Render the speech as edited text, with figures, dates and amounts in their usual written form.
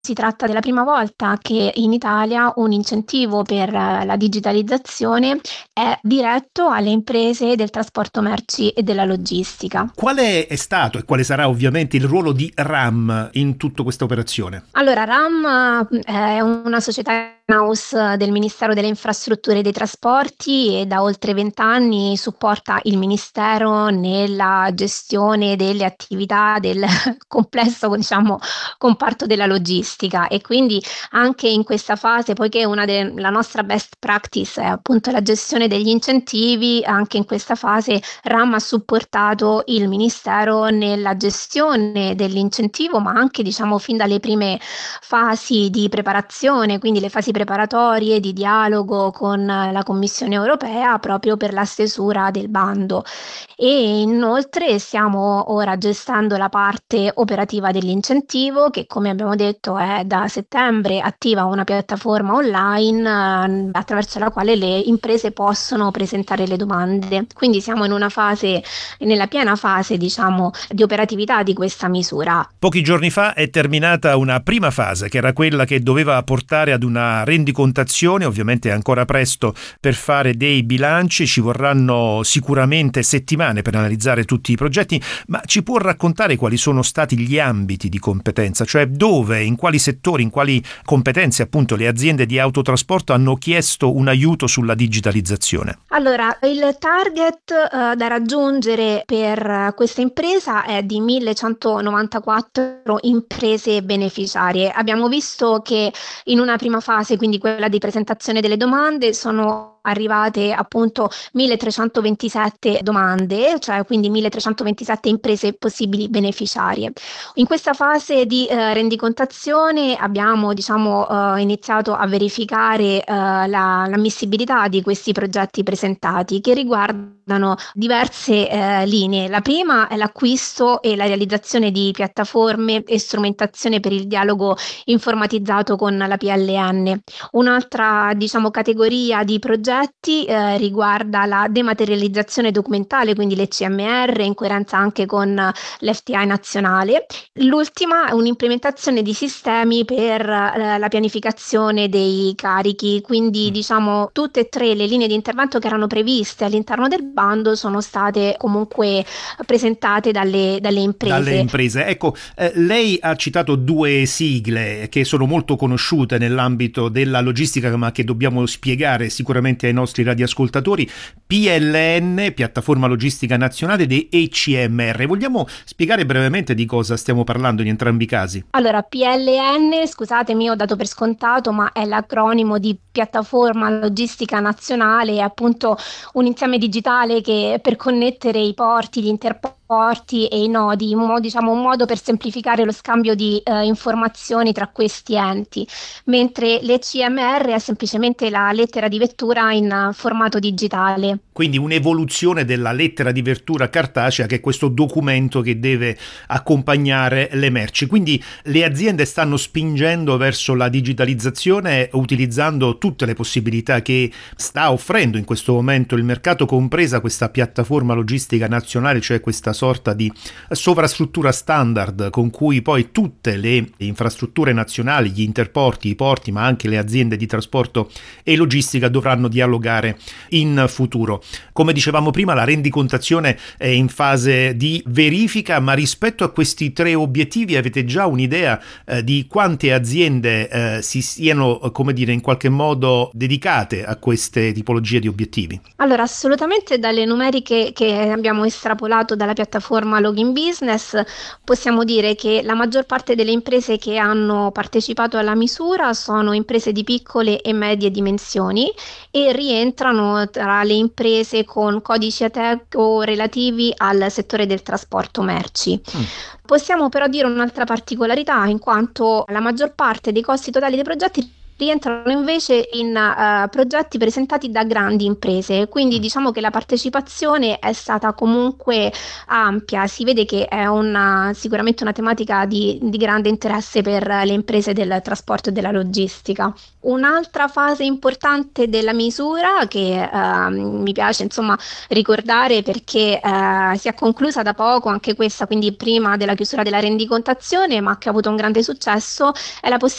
Si tratta della prima volta che in Italia un incentivo per la digitalizzazione è diretto alle imprese del trasporto merci e della logistica. Quale è stato e quale sarà ovviamente il ruolo di RAM in tutta questa operazione? Allora, RAM è una società in-house del Ministero delle Infrastrutture e dei Trasporti e da oltre 20 anni supporta il Ministero nella gestione delle attività del complesso, diciamo, comparto della logistica e quindi anche in questa fase, poiché la nostra best practice è appunto la gestione degli incentivi, anche in questa fase RAM ha supportato il Ministero nella gestione dell'incentivo, ma anche diciamo fin dalle prime fasi di preparazione, quindi le fasi preparatorie di dialogo con la Commissione europea proprio per la stesura del bando. E inoltre stiamo ora gestendo la parte operativa dell'incentivo che, come abbiamo detto, è da settembre attiva una piattaforma online attraverso la quale le imprese possono presentare le domande. Quindi siamo in una fase, nella piena fase, diciamo, di operatività di questa misura. Pochi giorni fa è terminata una prima fase, che era quella che doveva portare ad una rendicontazione. Ovviamente è ancora presto per fare dei bilanci, ci vorranno sicuramente settimane per analizzare tutti i progetti, ma ci può raccontare quali sono stati gli ambiti di competenza, cioè dove, in quali settori, in quali competenze appunto le aziende di autotrasporto hanno chiesto un aiuto sulla digitalizzazione? Allora, il target da raggiungere per questa impresa è di 1194 imprese beneficiarie. Abbiamo visto che in una prima fase, quindi quella di presentazione delle domande, sono arrivate appunto 1327 domande, cioè quindi 1327 imprese possibili beneficiarie. In questa fase di rendicontazione abbiamo diciamo iniziato a verificare l'ammissibilità di questi progetti presentati che riguardano diverse linee. La prima è l'acquisto e la realizzazione di piattaforme e strumentazione per il dialogo informatizzato con la PLN. Un'altra diciamo categoria di progetti riguarda la dematerializzazione documentale, quindi le CMR, in coerenza anche con l'FTI nazionale. L'ultima è un'implementazione di sistemi per la pianificazione dei carichi, quindi diciamo tutte e tre le linee di intervento che erano previste all'interno del bando sono state comunque presentate dalle Dalle imprese. imprese. Ecco, lei ha citato due sigle che sono molto conosciute nell'ambito della logistica, ma che dobbiamo spiegare sicuramente ai nostri radioascoltatori: PLN, Piattaforma Logistica Nazionale, ed ECMR. Vogliamo spiegare brevemente di cosa stiamo parlando in entrambi i casi? Allora, PLN, scusatemi, ho dato per scontato, ma è l'acronimo di Piattaforma Logistica Nazionale, è appunto un insieme digitale che per connettere i porti, gli interporti e i nodi, diciamo un modo per semplificare lo scambio di informazioni tra questi enti, mentre l'ECMR è semplicemente la lettera di vettura in formato digitale. Quindi un'evoluzione della lettera di vettura cartacea, che è questo documento che deve accompagnare le merci. Quindi le aziende stanno spingendo verso la digitalizzazione utilizzando tutte le possibilità che sta offrendo in questo momento il mercato, compresa questa piattaforma logistica nazionale, cioè questa sorta di sovrastruttura standard con cui poi tutte le infrastrutture nazionali, gli interporti, i porti, ma anche le aziende di trasporto e logistica dovranno dialogare in futuro. Come dicevamo prima, la rendicontazione è in fase di verifica, ma rispetto a questi tre obiettivi avete già un'idea di quante aziende si siano, come dire, in qualche modo dedicate a queste tipologie di obiettivi? Allora, assolutamente dalle numeriche che abbiamo estrapolato dalla piattaforma Login Business possiamo dire che la maggior parte delle imprese che hanno partecipato alla misura sono imprese di piccole e medie dimensioni e rientrano tra le imprese con codici Ateco relativi al settore del trasporto merci. Possiamo però dire un'altra particolarità, in quanto la maggior parte dei costi totali dei progetti rientrano invece in progetti presentati da grandi imprese, quindi diciamo che la partecipazione è stata comunque ampia. Si vede che è sicuramente una tematica di grande interesse per le imprese del trasporto e della logistica. Un'altra fase importante della misura che mi piace insomma ricordare perché si è conclusa da poco anche questa, quindi prima della chiusura della rendicontazione, ma che ha avuto un grande successo, è la possibilità